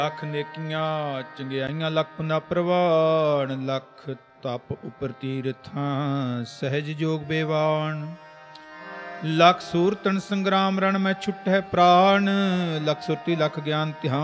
ਲੱਖ ਨੇਕੀਆਂ ਚੰਗਿਆਈਆਂ, ਲੱਖ ਪੁਨਾ ਪ੍ਰਵਾਨ, ਲੱਖ ਤਪ ਉਪਰ ਤੀਰਥਾਂ, ਸਹਿਜ ਜੋਗ ਬੇਵਾਨ। ਲੱਖ ਸੂਰਤਨ ਸੰਗਰਾਮ ਰਣ ਮੈਂ ਛੁਟੈ ਪ੍ਰਾਨ, ਲੱਖ ਸੁਰਤੀ ਲੱਖ ਗਿਆਨ ਧਿਆਨ,